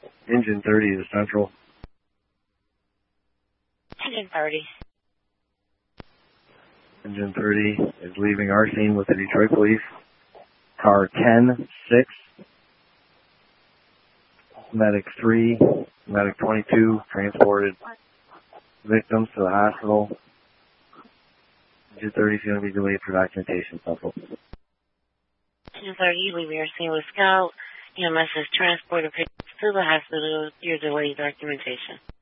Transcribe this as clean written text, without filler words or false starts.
Engine 30 to Central. Engine 30. Engine 30 is leaving our scene with the Detroit Police. Car 10-6. Medic 3, Medic 22 transported victims to the hospital. Engine 30 is going to be delayed for documentation. Central. Engine 30, leaving our scene with Scout. EMS has transported patients to the hospital. Your delayed documentation.